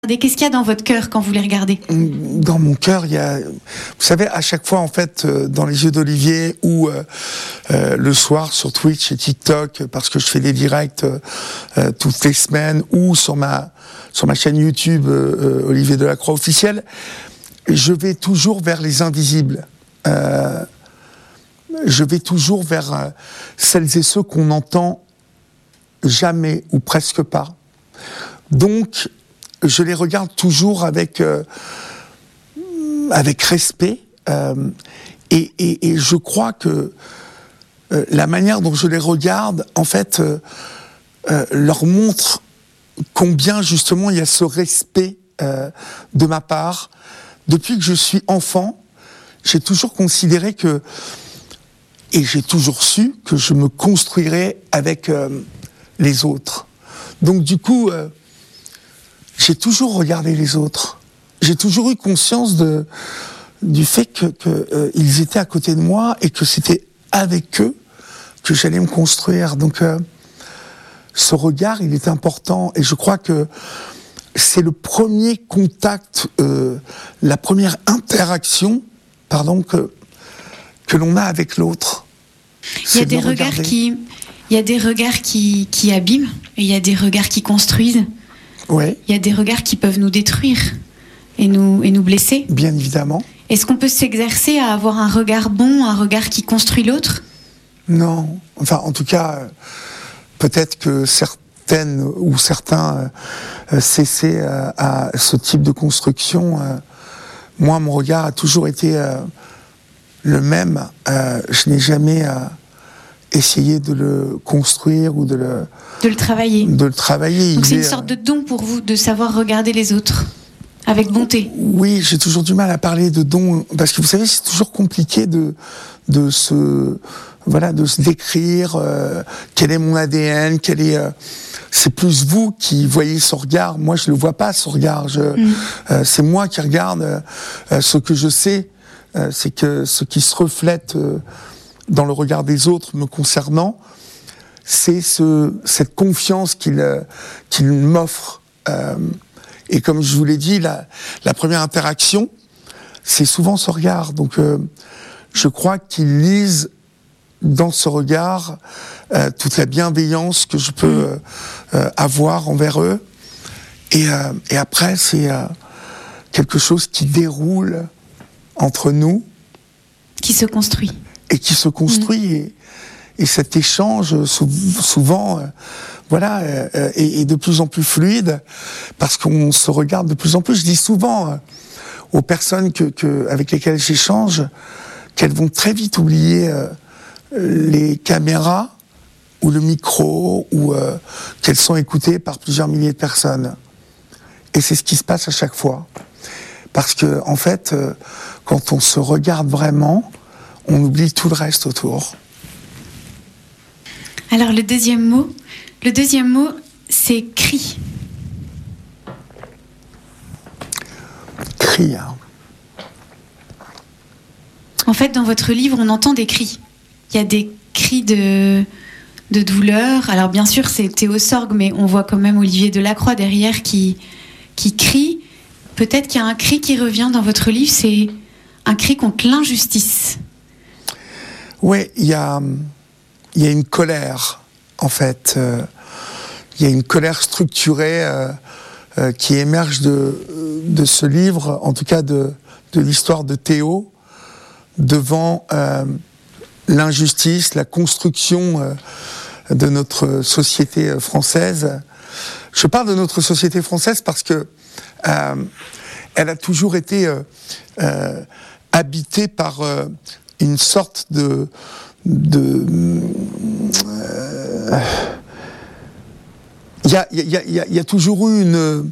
Qu'est-ce qu'il y a dans votre cœur quand vous les regardez ? Dans mon cœur, il y a, vous savez, à chaque fois, en fait, dans les yeux d'Olivier ou le soir sur Twitch et TikTok, parce que je fais des directs toutes les semaines, ou sur ma chaîne YouTube Olivier Delacroix officiel, je vais toujours vers les invisibles. Je vais toujours vers celles et ceux qu'on n'entend jamais ou presque pas. Donc, je les regarde toujours avec respect et je crois que la manière dont je les regarde, en fait, leur montre combien justement il y a ce respect de ma part. Depuis que je suis enfant, j'ai toujours considéré que, et j'ai toujours su que je me construirais avec les autres. Donc du coup, j'ai toujours regardé les autres. J'ai toujours eu conscience du fait qu'ils étaient à côté de moi et que c'était avec eux que j'allais me construire. Donc, ce regard, il est important. Et je crois que c'est le premier contact, la première interaction, que l'on a avec l'autre. Il y a des regards qui abîment et il y a des regards qui construisent. Ouais. Il y a des regards qui peuvent nous détruire et nous blesser. Bien évidemment. Est-ce qu'on peut s'exercer à avoir un regard bon, un regard qui construit l'autre ? Non. Enfin, en tout cas, peut-être que certaines ou certains cessaient à ce type de construction. Moi, mon regard a toujours été le même. Je n'ai jamais essayé de le construire ou de le travailler. Donc c'est une sorte de don pour vous de savoir regarder les autres avec bonté. Oui, j'ai toujours du mal à parler de don parce que vous savez, c'est toujours compliqué de se décrire quel est mon ADN, c'est plus vous qui voyez ce regard. Moi, je le vois pas ce regard. C'est moi qui regarde ce que je sais, c'est que ce qui se reflète dans le regard des autres me concernant, c'est cette confiance qu'il m'offre. Et comme je vous l'ai dit, la première interaction, c'est souvent ce regard. Donc, je crois qu'ils lisent dans ce regard toute la bienveillance que je peux avoir envers eux. Et après, c'est quelque chose qui déroule entre nous. Qui se construit. Et qui se construit. Et cet échange, souvent, est de plus en plus fluide, parce qu'on se regarde de plus en plus. Je dis souvent aux personnes avec lesquelles j'échange qu'elles vont très vite oublier les caméras ou le micro, ou qu'elles sont écoutées par plusieurs milliers de personnes. Et c'est ce qui se passe à chaque fois. Parce que, en fait, quand on se regarde vraiment, on oublie tout le reste autour. Alors le deuxième mot, c'est cri. Cri, hein. En fait, dans votre livre, on entend des cris. Il y a des cris de douleur. Alors bien sûr, c'est Théo Sorgue, mais on voit quand même Olivier Delacroix derrière qui crie. Peut-être qu'il y a un cri qui revient dans votre livre, c'est un cri contre l'injustice. Oui, il y a une colère, en fait. Il y a une colère structurée qui émerge de ce livre, en tout cas de l'histoire de Théo, devant l'injustice, la construction de notre société française. Je parle de notre société française parce que elle a toujours été habitée par une sorte il y a toujours eu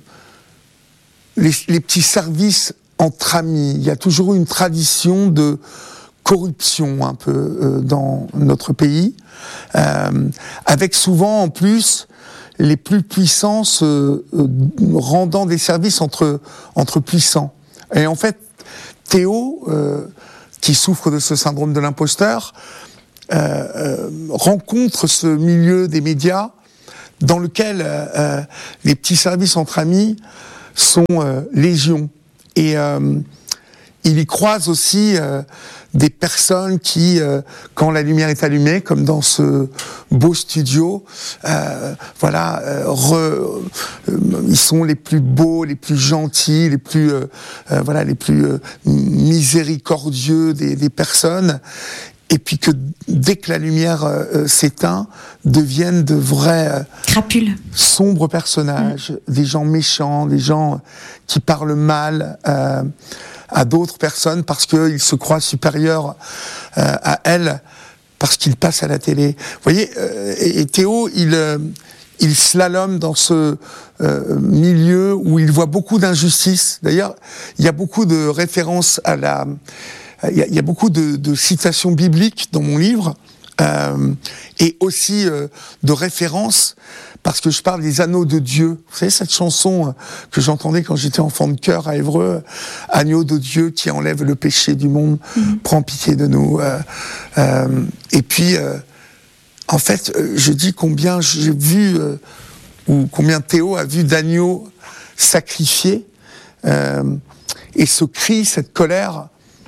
les petits services entre amis. Il y a toujours eu une tradition de corruption un peu dans notre pays, avec souvent en plus les plus puissants rendant des services entre puissants. Et en fait, Théo, qui souffre de ce syndrome de l'imposteur, rencontre ce milieu des médias dans lequel les petits services entre amis sont légion. Et il y croise aussi des personnes qui, quand la lumière est allumée, comme dans ce beau studio, ils sont les plus beaux, les plus gentils, les plus miséricordieux des personnes. Et puis que dès que la lumière s'éteint, deviennent de vrais crapules, sombres personnages, des gens méchants, des gens qui parlent mal à d'autres personnes parce qu'ils se croient supérieurs à elles, parce qu'ils passent à la télé. Vous voyez, et Théo, il slalome dans ce milieu où il voit beaucoup d'injustices. D'ailleurs, il y a beaucoup de références il y a beaucoup de citations bibliques dans mon livre, et aussi de références, parce que je parle des anneaux de Dieu. Vous savez, cette chanson que j'entendais quand j'étais enfant de chœur à Évreux, « Agneau de Dieu qui enlève le péché du monde, prends pitié de nous ». Et puis, en fait, je dis combien j'ai vu, ou combien Théo a vu d'agneaux sacrifiés, et ce cri, cette colère,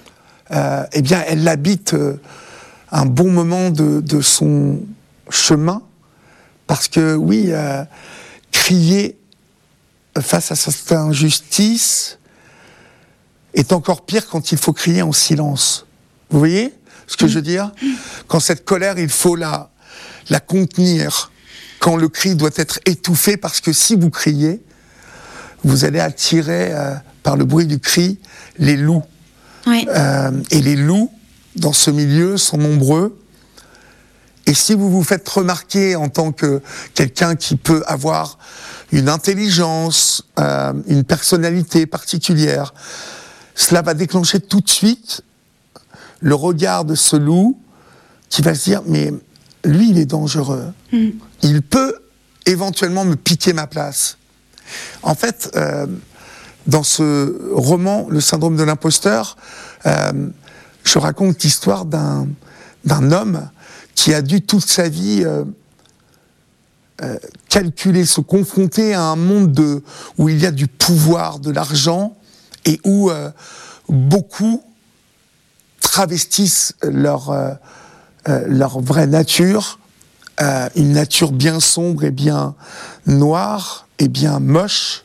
eh bien, elle habite un bon moment de son chemin, parce que oui, crier face à cette injustice est encore pire quand il faut crier en silence. Vous voyez ce que je veux dire ? Quand cette colère, il faut la contenir, quand le cri doit être étouffé, parce que si vous criez, vous allez attirer par le bruit du cri les loups. Oui. Et les loups, dans ce milieu, sont nombreux. Et si vous vous faites remarquer en tant que quelqu'un qui peut avoir une intelligence, une personnalité particulière, cela va déclencher tout de suite le regard de ce loup qui va se dire « mais lui, il est dangereux. Il peut éventuellement me piquer ma place. » En fait, dans ce roman, Le syndrome de l'imposteur, je raconte l'histoire d'un homme qui a dû toute sa vie calculer, se confronter à un monde où il y a du pouvoir, de l'argent, et où beaucoup travestissent leur vraie nature, une nature bien sombre et bien noire et bien moche,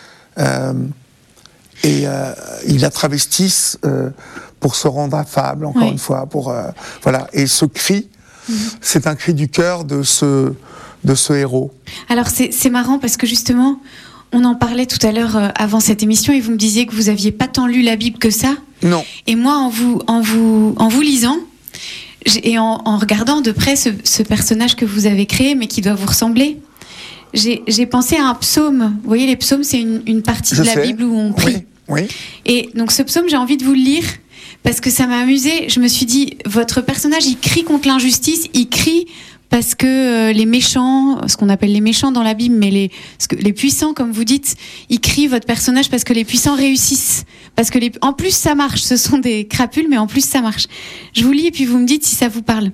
et ils la travestissent pour se rendre affable, encore une fois, voilà. Et ce cri, c'est un cri du cœur de ce héros. Alors c'est marrant parce que justement, on en parlait tout à l'heure avant cette émission et vous me disiez que vous n'aviez pas tant lu la Bible que ça. Non. Et moi, en vous lisant, et en regardant de près ce personnage que vous avez créé, mais qui doit vous ressembler, j'ai pensé à un psaume. Vous voyez, les psaumes, c'est une partie de la Bible où on prie. Oui. Et donc ce psaume, j'ai envie de vous le lire parce que ça m'a amusée. Je me suis dit, votre personnage, il crie contre l'injustice, il crie parce que les méchants, ce qu'on appelle les méchants dans la Bible, mais les puissants, comme vous dites, ils crient votre personnage parce que les puissants réussissent. Parce que en plus, ça marche. Ce sont des crapules, mais en plus, ça marche. Je vous lis et puis vous me dites si ça vous parle.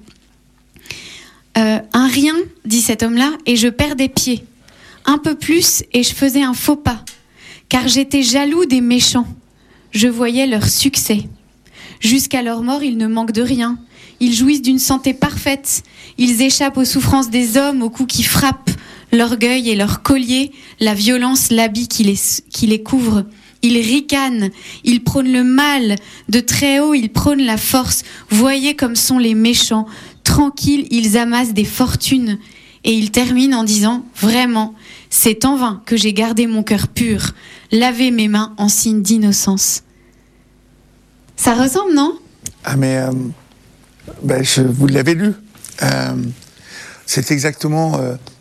Un rien, dit cet homme-là, et je perdais pied. Un peu plus, et je faisais un faux pas. Car j'étais jaloux des méchants. Je voyais leur succès. Jusqu'à leur mort, ils ne manquent de rien. Ils jouissent d'une santé parfaite. Ils échappent aux souffrances des hommes, aux coups qui frappent, l'orgueil et leur collier, la violence, l'habit qui les couvre. Ils ricanent, ils prônent le mal. De très haut, ils prônent la force. Voyez comme sont les méchants. Tranquilles, ils amassent des fortunes. Et ils terminent en disant « Vraiment, c'est en vain que j'ai gardé mon cœur pur, lavé mes mains en signe d'innocence. » Ça ressemble, non ? Ah mais, vous l'avez lu. C'est exactement...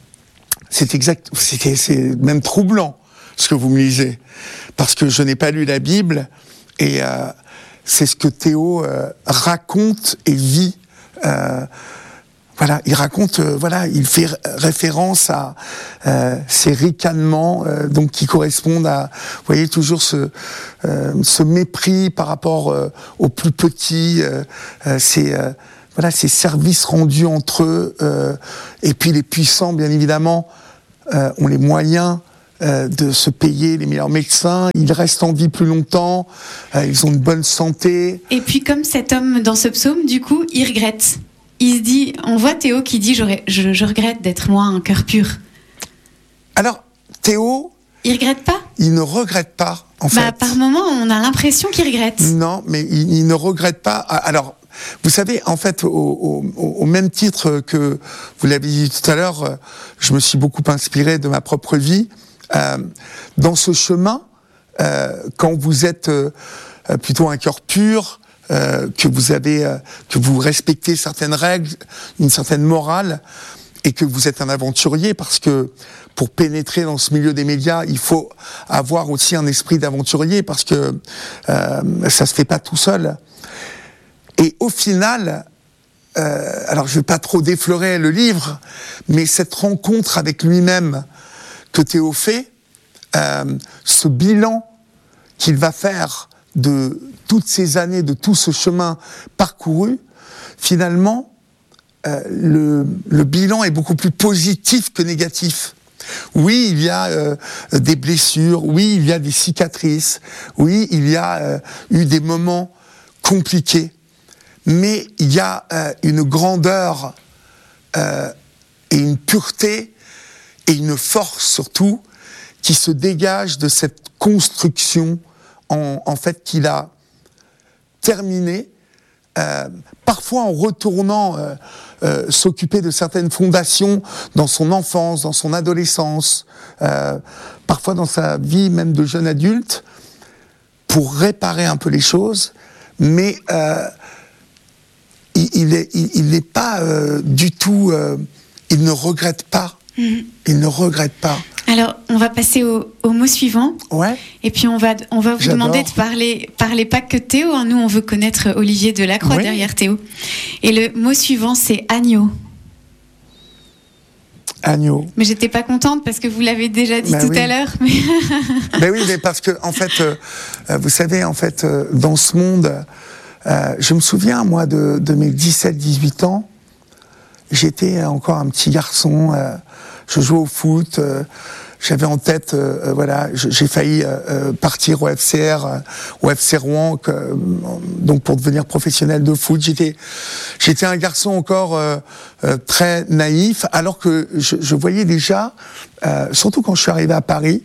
c'est même troublant, ce que vous me lisez. Parce que je n'ai pas lu la Bible, et c'est ce que Théo raconte et vit. Voilà, il raconte, il fait référence à ces ricanements, donc qui correspondent à, vous voyez, toujours ce mépris par rapport aux plus petits, ces services rendus entre eux, et puis les puissants, bien évidemment, ont les moyens de se payer les meilleurs médecins. Ils restent en vie plus longtemps. Ils ont une bonne santé. Et puis comme cet homme dans ce psaume, du coup, il regrette. Il se dit, on voit Théo qui dit, je regrette d'être moi un cœur pur. Alors, Théo... Il regrette pas ? Il ne regrette pas, en fait. Par moment, on a l'impression qu'il regrette. Non, mais il ne regrette pas. Alors, vous savez, en fait, au même titre que vous l'avez dit tout à l'heure, je me suis beaucoup inspiré de ma propre vie. Dans ce chemin, quand vous êtes plutôt un cœur pur, que vous respectez certaines règles, une certaine morale, et que vous êtes un aventurier, parce que pour pénétrer dans ce milieu des médias, il faut avoir aussi un esprit d'aventurier, parce que ça se fait pas tout seul. Et au final, alors je vais pas trop déflorer le livre, mais cette rencontre avec lui-même que Théo fait, ce bilan qu'il va faire de toutes ces années, de tout ce chemin parcouru, finalement, le bilan est beaucoup plus positif que négatif. Oui, il y a des blessures, oui, il y a des cicatrices, oui, il y a eu des moments compliqués, mais il y a une grandeur et une pureté et une force surtout qui se dégage de cette construction en fait qu'il a terminée, parfois en retournant s'occuper de certaines fondations dans son enfance, dans son adolescence, parfois dans sa vie même de jeune adulte, pour réparer un peu les choses, mais il n'est pas du tout, il ne regrette pas. Il ne regrette pas. Alors, on va passer au mot suivant. Ouais. Et puis, on va vous demander de parler pas que de Théo. Hein. Nous, on veut connaître Olivier Delacroix derrière Théo. Et le mot suivant, c'est agneau. Agneau. Mais j'étais pas contente parce que vous l'avez déjà dit tout à l'heure. Mais... Ben oui, mais parce que, en fait, vous savez, en fait, dans ce monde, je me souviens, moi, de mes 17-18 ans, j'étais encore un petit garçon, je jouais au foot, j'avais en tête, voilà, j'ai failli partir au FCR, au FC Rouen, donc pour devenir professionnel de foot. J'étais un garçon encore très naïf, alors que je voyais déjà, surtout quand je suis arrivé à Paris,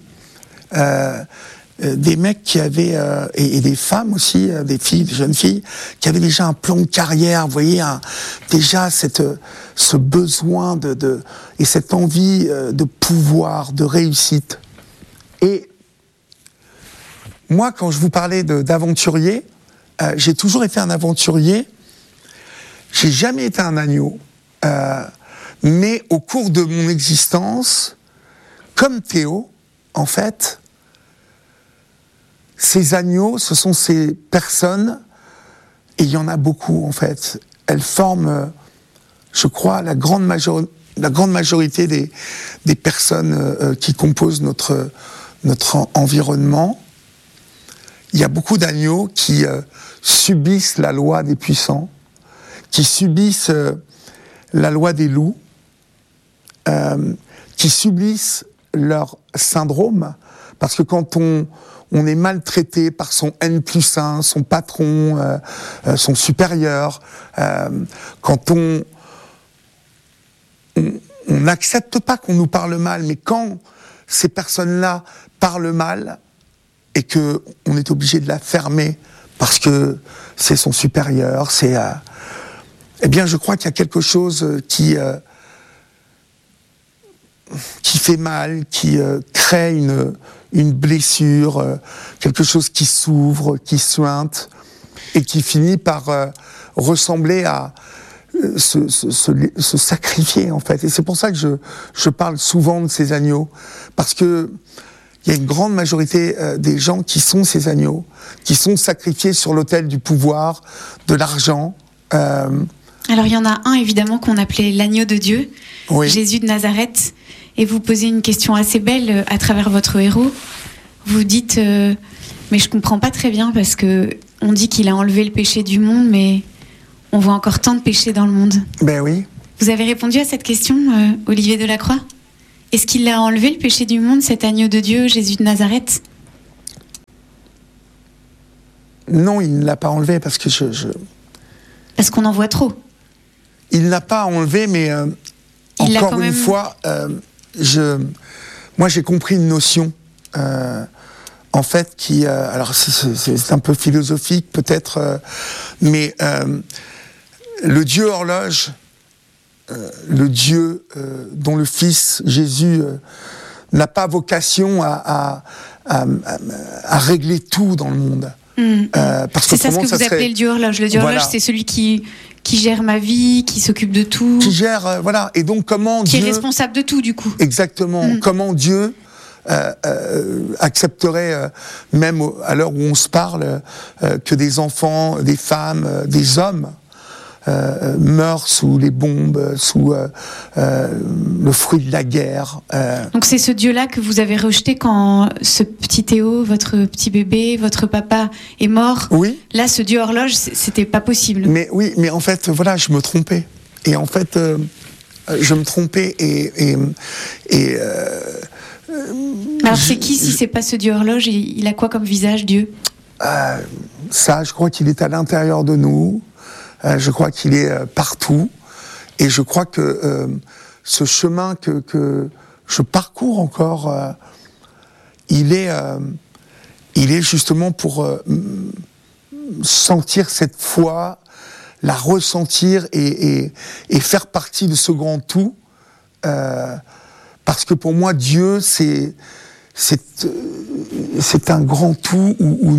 des mecs qui avaient, et des femmes aussi, des filles, des jeunes filles, qui avaient déjà un plan de carrière, vous voyez, déjà ce besoin et cette envie de pouvoir, de réussite. Et moi, quand je vous parlais d'aventurier, j'ai toujours été un aventurier, j'ai jamais été un agneau, mais au cours de mon existence, comme Théo, en fait, ces agneaux, ce sont ces personnes, et il y en a beaucoup en fait. Elles forment, je crois, la grande majorité des personnes qui composent notre environnement. Il y a beaucoup d'agneaux qui subissent la loi des puissants, qui subissent la loi des loups, qui subissent leur syndrome, parce que quand on est maltraité par son N+1, son patron, son supérieur, quand on n'accepte pas qu'on nous parle mal, mais quand ces personnes-là parlent mal et que on est obligé de la fermer parce que c'est son supérieur, eh bien, je crois qu'il y a quelque chose qui fait mal, qui crée une blessure, quelque chose qui s'ouvre, qui suinte, et qui finit par ressembler à se sacrifier, en fait. Et c'est pour ça que je parle souvent de ces agneaux, parce que il y a une grande majorité des gens qui sont ces agneaux, qui sont sacrifiés sur l'autel du pouvoir, de l'argent. Alors il y en a un, évidemment, qu'on appelait l'agneau de Dieu, Jésus de Nazareth. Et vous posez une question assez belle à travers votre héros. Vous dites, mais je comprends pas très bien, parce que on dit qu'il a enlevé le péché du monde, mais on voit encore tant de péchés dans le monde. Ben oui. Vous avez répondu à cette question, Olivier Delacroix ? Est-ce qu'il a enlevé le péché du monde, cet agneau de Dieu, Jésus de Nazareth? Non, il ne l'a pas enlevé parce que Parce qu'on en voit trop. Il ne l'a pas enlevé, mais encore une fois, moi j'ai compris une notion, en fait, qui, alors c'est un peu philosophique peut-être, mais le Dieu horloge, le Dieu dont le Fils Jésus n'a pas vocation à régler tout dans le monde. Parce c'est ça ce que vous appelez le Dieu horloge. Le Dieu horloge, c'est celui qui gère ma vie, qui s'occupe de tout. Qui gère, voilà. Et donc comment Dieu... Qui est responsable de tout, du coup. Exactement. Comment Dieu accepterait, même à l'heure où on se parle, que des enfants, des femmes, des hommes meurent sous les bombes, sous le fruit de la guerre. Donc c'est ce Dieu-là que vous avez rejeté quand ce petit Théo, votre petit bébé, votre papa est mort. Oui. Là, ce Dieu horloge, c'était pas possible. Mais oui, mais en fait, voilà, je me trompais. Et en fait, je me trompais alors c'est qui si c'est pas ce Dieu horloge? Il a quoi comme visage, Dieu? Ça, je crois qu'il est à l'intérieur de nous. Je crois qu'il est partout. Et je crois que ce chemin que je parcours encore, il est justement pour sentir cette foi, la ressentir et faire partie de ce grand tout. Parce que pour moi, Dieu, c'est un grand tout où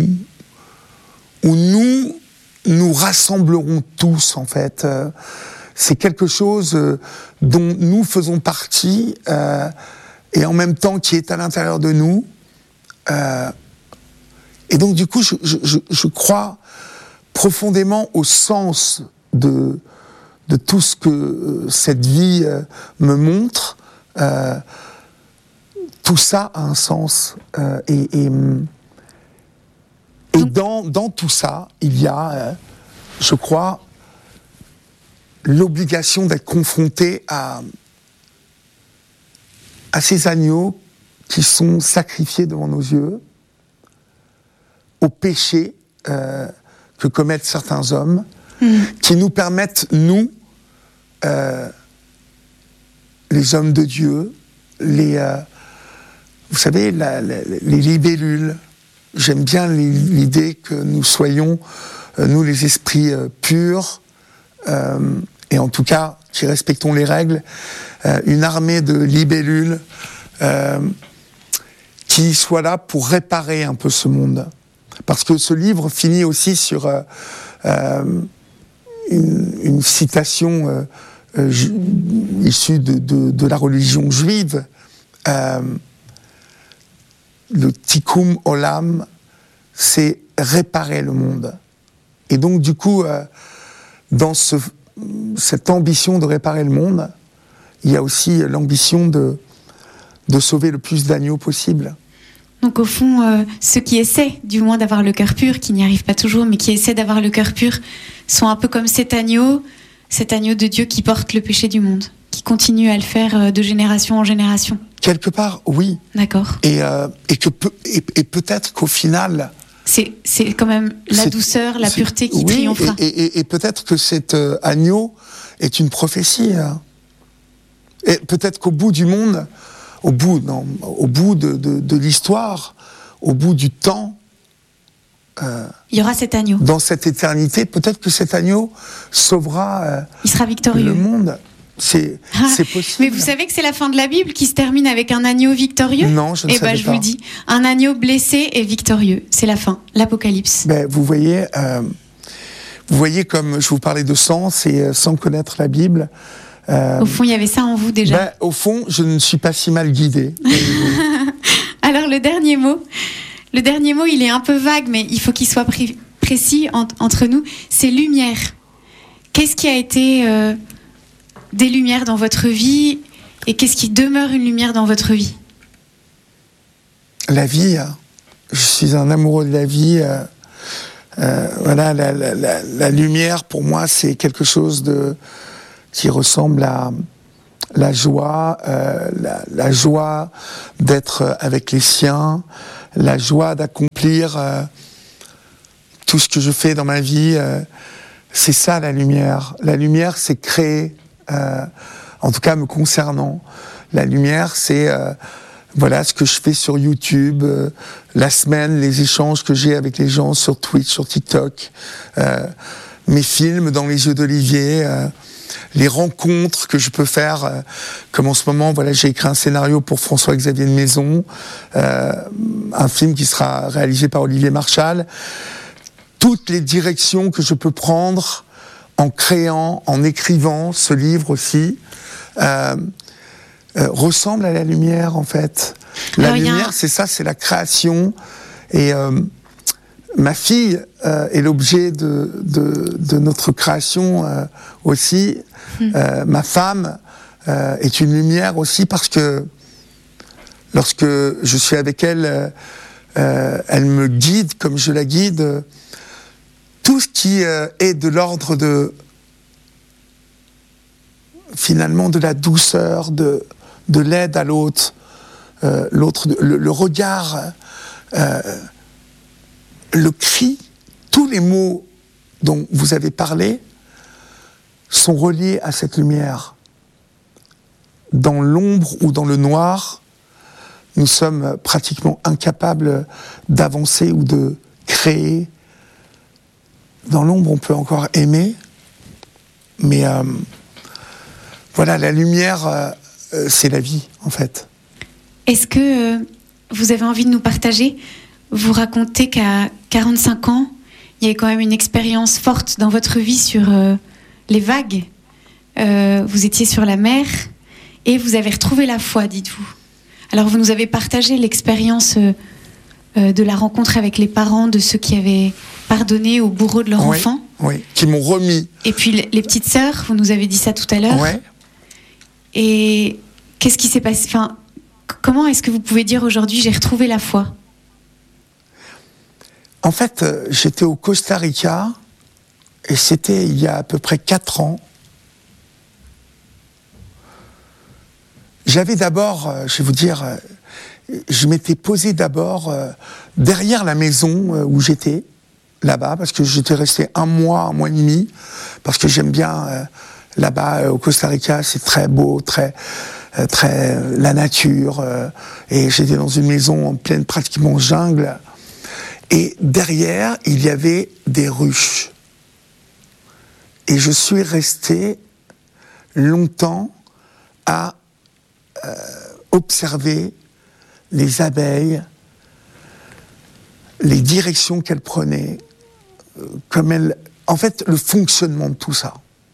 nous rassemblerons tous, en fait. C'est quelque chose dont nous faisons partie et en même temps qui est à l'intérieur de nous. Et donc, du coup, je crois profondément au sens de tout ce que cette vie me montre. Tout ça a un sens. Et dans tout ça, il y a, je crois, l'obligation d'être confronté à ces agneaux qui sont sacrifiés devant nos yeux, au péché que commettent certains hommes, qui nous permettent, nous, les hommes de Dieu, vous savez, les libellules. J'aime bien l'idée que nous soyons, nous les esprits purs, et en tout cas, qui respectons les règles, une armée de libellules qui soit là pour réparer un peu ce monde. Parce que ce livre finit aussi sur une citation issue de la religion juive, le tikkun olam, c'est réparer le monde. Et donc du coup, dans cette ambition de réparer le monde, il y a aussi l'ambition de sauver le plus d'agneaux possible. Donc au fond, ceux qui essaient du moins d'avoir le cœur pur, qui n'y arrivent pas toujours, mais qui essaient d'avoir le cœur pur, sont un peu comme cet agneau de Dieu qui porte le péché du monde, qui continue à le faire de génération en génération. Quelque part, oui. D'accord. Et peut-être qu'au final... C'est quand même la douceur, la pureté qui triomphera. Et peut-être que cet agneau est une prophétie. Et peut-être qu'au bout du monde, au bout de l'histoire, au bout du temps, il y aura cet agneau. Dans cette éternité, peut-être que cet agneau sauvera il sera victorieux. Le monde. C'est possible. Mais vous savez que c'est la fin de la Bible qui se termine avec un agneau victorieux? Non, je ne savais pas. Je vous le dis, un agneau blessé et victorieux. C'est la fin, l'Apocalypse. Vous voyez, comme je vous parlais de sens et sans connaître la Bible. Au fond, il y avait ça en vous déjà. Au fond, je ne suis pas si mal guidé. Alors le dernier mot, il est un peu vague, mais il faut qu'il soit précis entre nous. C'est lumière. Qu'est-ce qui a été des lumières dans votre vie et qu'est-ce qui demeure une lumière dans votre vie? La vie. Je suis un amoureux de la vie. Voilà, la lumière, pour moi, c'est quelque chose qui ressemble à la joie, la joie d'être avec les siens, la joie d'accomplir tout ce que je fais dans ma vie. C'est ça la lumière. La lumière, c'est créer, en tout cas me concernant. La lumière, c'est voilà ce que je fais sur YouTube, la semaine, les échanges que j'ai avec les gens sur Twitch, sur TikTok, mes films dans les yeux d'Olivier, les rencontres que je peux faire, comme en ce moment, voilà, j'ai écrit un scénario pour François-Xavier de Maison, un film qui sera réalisé par Olivier Marchal. Toutes les directions que je peux prendre en créant, en écrivant ce livre aussi, ressemblent à la lumière, en fait. La lumière, c'est ça, c'est la création. Et ma fille est l'objet de notre création aussi. Ma femme est une lumière aussi parce que lorsque je suis avec elle, elle me guide comme je la guide. Tout ce qui est de l'ordre de, finalement, de la douceur, de l'aide à l'autre, le regard, le cri, tous les mots dont vous avez parlé sont reliés à cette lumière. Dans l'ombre ou dans le noir, nous sommes pratiquement incapables d'avancer ou de créer. Dans l'ombre, on peut encore aimer, mais voilà, la lumière, c'est la vie, en fait. Est-ce que vous avez envie de nous partager? Vous racontez qu'à 45 ans, il y a eu quand même une expérience forte dans votre vie sur les vagues. Vous étiez sur la mer et vous avez retrouvé la foi, dites-vous. Alors, vous nous avez partagé l'expérience de la rencontre avec les parents de ceux qui avaient pardonné au bourreau de leur enfant. Oui, qui m'ont remis. Et puis les petites sœurs, vous nous avez dit ça tout à l'heure. Ouais. Et qu'est-ce qui s'est passé? Enfin, comment est-ce que vous pouvez dire aujourd'hui, j'ai retrouvé la foi? En fait, j'étais au Costa Rica, et c'était il y a à peu près 4 ans. J'avais d'abord, je vais vous dire, je m'étais posé d'abord derrière la maison où j'étais, là-bas, parce que j'étais resté un mois et demi, parce que j'aime bien là-bas au Costa Rica, c'est très beau, très la nature, et j'étais dans une maison en pleine pratiquement jungle, et derrière il y avait des ruches, et je suis resté longtemps à observer les abeilles, les directions qu'elles prenaient, en fait, le fonctionnement de tout ça,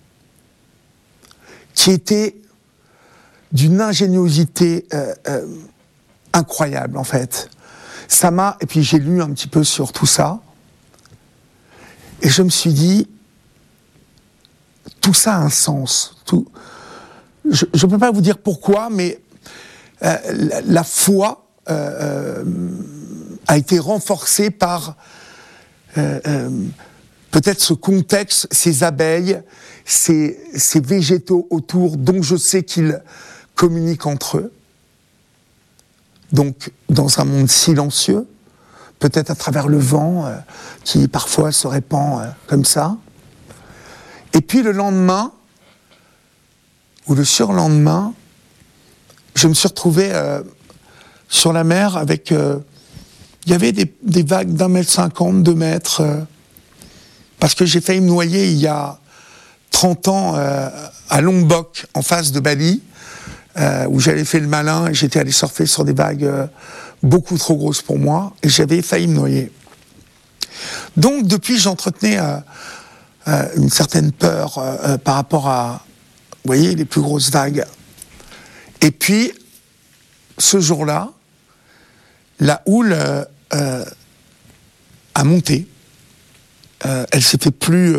qui était d'une ingéniosité incroyable, en fait. Et puis j'ai lu un petit peu sur tout ça, et je me suis dit, tout ça a un sens. Je ne peux pas vous dire pourquoi, mais la foi a été renforcée par peut-être ce contexte, ces abeilles, ces végétaux autour, dont je sais qu'ils communiquent entre eux. Donc, dans un monde silencieux, peut-être à travers le vent qui parfois se répand comme ça. Et puis le lendemain, ou le surlendemain, je me suis retrouvé sur la mer avec... il y avait des vagues d'1,50 m, 2 mètres, parce que j'ai failli me noyer il y a 30 ans à Lombok, en face de Bali, où j'avais fait le malin et j'étais allé surfer sur des vagues beaucoup trop grosses pour moi, et j'avais failli me noyer. Donc depuis, j'entretenais une certaine peur par rapport à, vous voyez, les plus grosses vagues. Et puis, ce jour-là, la houle a monté. Elle s'était plus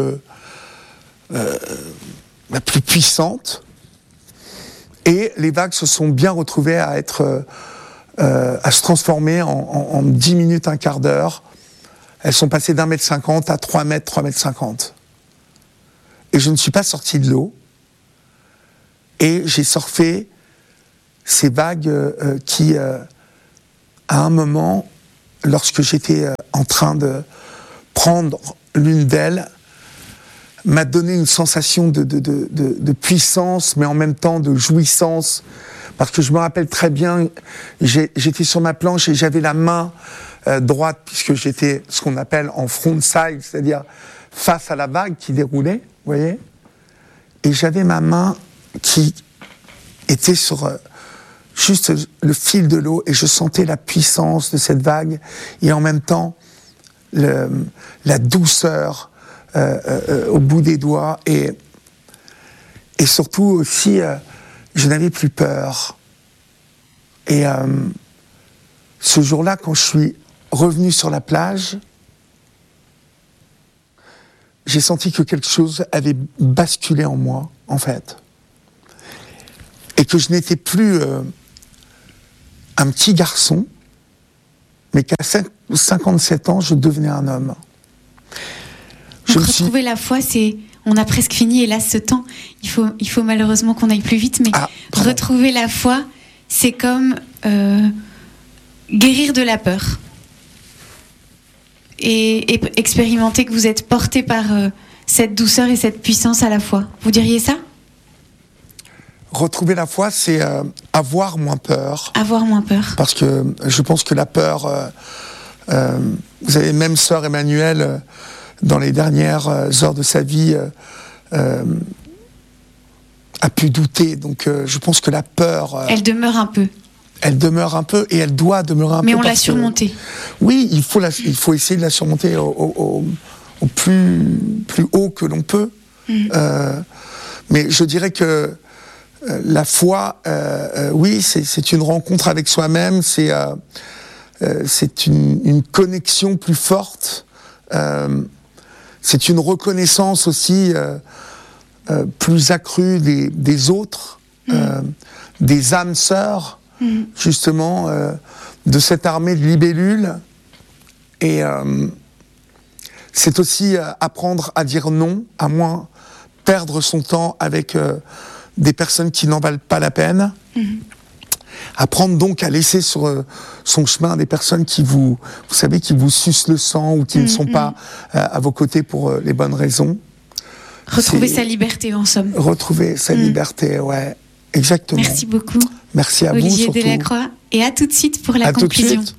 puissante. Et les vagues se sont bien retrouvées à se transformer en 10 minutes, un quart d'heure. Elles sont passées d'1,50 m à 3 mètres, 3,50 m. Et je ne suis pas sorti de l'eau. Et j'ai surfé ces vagues qui, à un moment, lorsque j'étais en train de prendre l'une d'elles, m'a donné une sensation de puissance, mais en même temps de jouissance. Parce que je me rappelle très bien, j'étais sur ma planche et j'avais la main droite, puisque j'étais ce qu'on appelle en frontside, c'est-à-dire face à la vague qui déroulait, vous voyez. Et j'avais ma main qui était sur juste le fil de l'eau, et je sentais la puissance de cette vague, et en même temps la douceur au bout des doigts, et surtout aussi, je n'avais plus peur. Et ce jour-là, quand je suis revenu sur la plage, j'ai senti que quelque chose avait basculé en moi, en fait. Et que je n'étais plus un petit garçon, mais qu'à 57 ans, je devenais un homme. Donc retrouver la foi, c'est... On a presque fini, hélas, ce temps. Il faut malheureusement qu'on aille plus vite, mais retrouver la foi, c'est comme guérir de la peur. Et expérimenter que vous êtes porté par cette douceur et cette puissance à la fois. Vous diriez ça ? Retrouver la foi, c'est avoir moins peur. Avoir moins peur. Parce que je pense que la peur... vous avez même sœur Emmanuelle, dans les dernières heures de sa vie, a pu douter. Donc je pense que la peur... elle demeure un peu. Elle demeure un peu, et elle doit demeurer un peu. Mais on l'a surmontée. Oui, il faut essayer de la surmonter au plus haut que l'on peut. Mais je dirais que la foi, oui, c'est une rencontre avec soi-même, c'est une connexion plus forte, c'est une reconnaissance aussi plus accrue des autres, des âmes sœurs, justement, de cette armée de libellules. Et c'est aussi apprendre à dire non, à moins perdre son temps avec des personnes qui n'en valent pas la peine. Apprendre donc à laisser sur son chemin des personnes qui vous savez, qui vous sucent le sang, ou qui ne sont pas à vos côtés pour les bonnes raisons. Retrouver sa liberté, en somme. Retrouver sa liberté, ouais, exactement. Merci beaucoup. Merci à Olivier vous, surtout. Delacroix. Et à tout de suite pour la à conclusion. Tout de suite.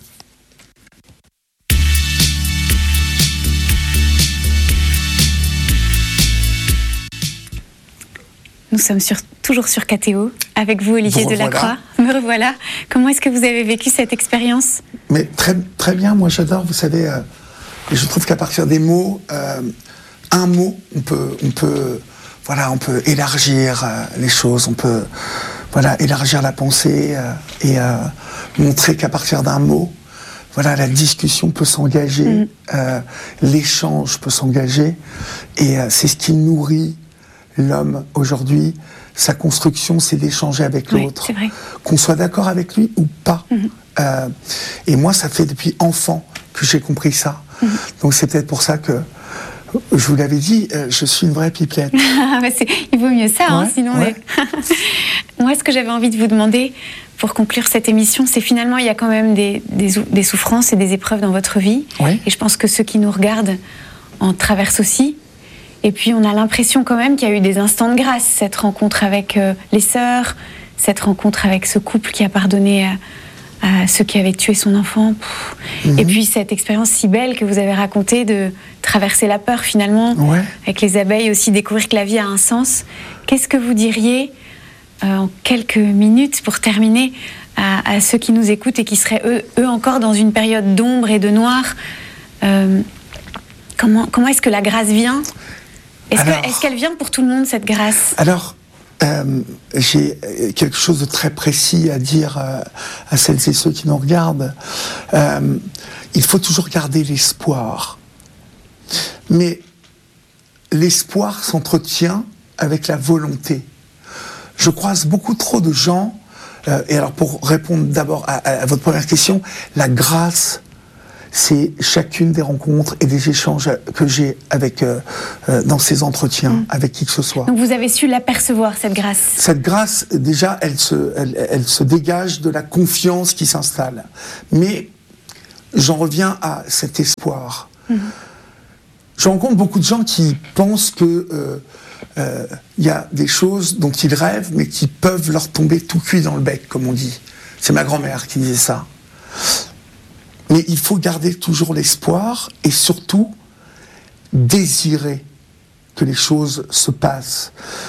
Nous sommes toujours sur KTO, avec vous, Olivier Delacroix. Me revoilà. Comment est-ce que vous avez vécu cette expérience ? Mais très, très bien, moi j'adore, vous savez, et je trouve qu'à partir des mots, un mot, on peut élargir les choses, on peut élargir la pensée et montrer qu'à partir d'un mot, la discussion peut s'engager, l'échange peut s'engager, et c'est ce qui nourrit l'homme aujourd'hui. Sa construction, c'est d'échanger avec l'autre, c'est vrai. Qu'on soit d'accord avec lui ou pas. Et moi, ça fait depuis enfant que j'ai compris ça. Donc c'est peut-être pour ça que, je vous l'avais dit, je suis une vraie pipelette. Il vaut mieux ça, sinon... Ouais. Moi, ce que j'avais envie de vous demander, pour conclure cette émission, c'est finalement, il y a quand même des souffrances et des épreuves dans votre vie. Ouais. Et je pense que ceux qui nous regardent en traversent aussi. Et puis, on a l'impression quand même qu'il y a eu des instants de grâce. Cette rencontre avec les sœurs, cette rencontre avec ce couple qui a pardonné à ceux qui avaient tué son enfant. Et puis, cette expérience si belle que vous avez racontée de traverser la peur, finalement, avec les abeilles aussi, découvrir que la vie a un sens. Qu'est-ce que vous diriez, en quelques minutes, pour terminer, à ceux qui nous écoutent et qui seraient, eux encore, dans une période d'ombre et de noir ? Comment est-ce que la grâce vient ? Est-ce qu'elle vient pour tout le monde, cette grâce ? Alors, j'ai quelque chose de très précis à dire à celles et ceux qui nous regardent. Il faut toujours garder l'espoir. Mais l'espoir s'entretient avec la volonté. Je croise beaucoup trop de gens, et alors pour répondre d'abord à votre première question, la grâce, c'est chacune des rencontres et des échanges que j'ai avec dans ces entretiens, avec qui que ce soit. Donc vous avez su l'apercevoir, cette grâce. Cette grâce, déjà, elle se dégage de la confiance qui s'installe. Mais j'en reviens à cet espoir. Je rencontre beaucoup de gens qui pensent que y a des choses dont ils rêvent, mais qui peuvent leur tomber tout cuit dans le bec, comme on dit. C'est ma grand-mère qui disait ça. Mais il faut garder toujours l'espoir et surtout désirer que les choses se passent.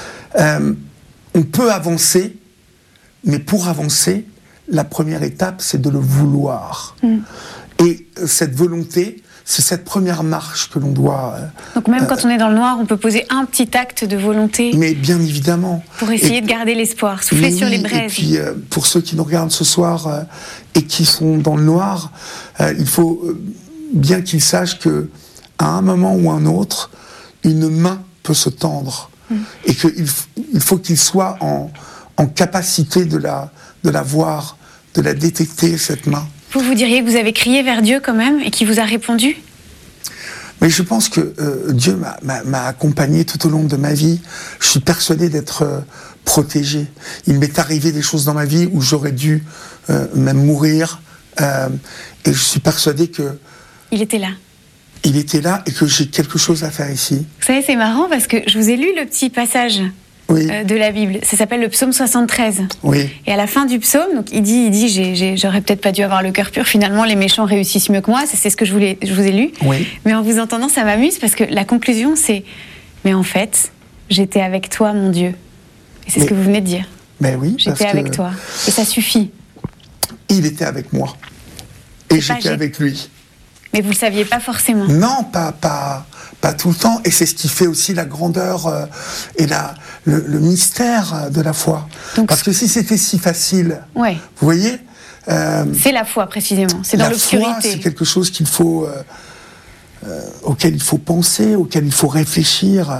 On peut avancer, mais pour avancer, la première étape, c'est de le vouloir. Et cette volonté, c'est cette première marche que l'on doit... Donc même quand on est dans le noir, on peut poser un petit acte de volonté. Mais bien évidemment. Pour essayer de garder l'espoir, souffler sur les braises. Et puis, pour ceux qui nous regardent ce soir et qui sont dans le noir, il faut bien qu'ils sachent qu'à un moment ou un autre, une main peut se tendre. Et qu'il faut qu'ils soient en capacité de la voir, de la détecter, cette main. Vous diriez que vous avez crié vers Dieu quand même et qu'il vous a répondu ? Mais je pense que Dieu m'a accompagné tout au long de ma vie. Je suis persuadé d'être protégé. Il m'est arrivé des choses dans ma vie où j'aurais dû même mourir. Et je suis persuadé que... Il était là. Il était là et que j'ai quelque chose à faire ici. Vous savez, c'est marrant parce que je vous ai lu le petit passage de la Bible. Ça s'appelle le psaume 73. Oui. Et à la fin du psaume, donc, il dit j'aurais peut-être pas dû avoir le cœur pur. Finalement, les méchants réussissent mieux que moi. C'est ce que je vous ai lu. Oui. Mais en vous entendant, ça m'amuse parce que la conclusion, c'est mais en fait, j'étais avec toi, mon Dieu. Et c'est ce que vous venez de dire. Mais oui. J'étais avec toi. Et ça suffit. Il était avec moi. Et j'étais avec lui. Mais vous le saviez pas forcément. Non, pas tout le temps. Et c'est ce qui fait aussi la grandeur et le mystère de la foi. Donc, parce que si c'était si facile, vous voyez... c'est la foi, précisément. C'est dans l'obscurité. La foi, c'est quelque chose qu'il faut, auquel il faut penser, auquel il faut réfléchir.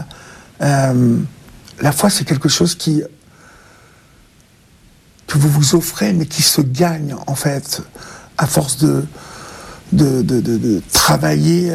La foi, c'est quelque chose que vous vous offrez, mais qui se gagne, en fait, à force de travailler,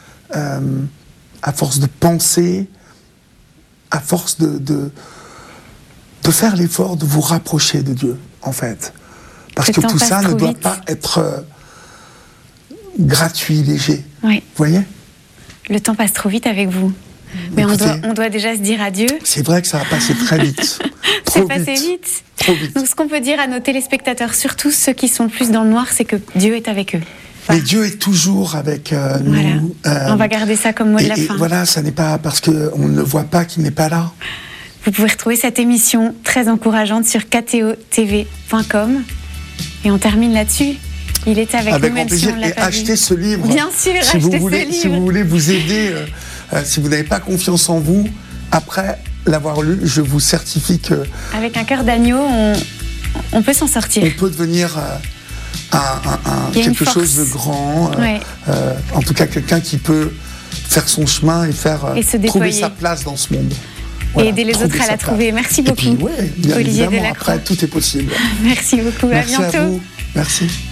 à force de penser, à force de faire l'effort de vous rapprocher de Dieu, en fait. Parce que tout ça ne doit pas être gratuit, léger. Oui. Vous voyez ? Le temps passe trop vite avec vous. Mais écoutez, on doit déjà se dire adieu. C'est vrai que ça va passer très vite. C'est passé vite. Trop vite. Donc ce qu'on peut dire à nos téléspectateurs, surtout ceux qui sont le plus dans le noir, c'est que Dieu est avec eux. Mais Dieu est toujours avec nous. On va garder ça comme mot de la fin. Et voilà, ça n'est pas parce qu'on ne le voit pas qu'il n'est pas là. Vous pouvez retrouver cette émission très encourageante sur ktotv.com. Et on termine là-dessus. Il était avec nous, même si on l'a pas vu. Et achetez ce livre. Bien sûr, achetez ce livre. Si vous voulez vous aider, si vous n'avez pas confiance en vous, après l'avoir lu, je vous certifie que... Avec un cœur d'agneau, on peut s'en sortir. On peut devenir quelque chose de grand. En tout cas, quelqu'un qui peut faire son chemin et trouver sa place dans ce monde. Voilà, et aider les autres à la trouver. Merci beaucoup, Olivier Delacroix. Après, tout est possible. Merci beaucoup. Merci à bientôt. À vous. Merci.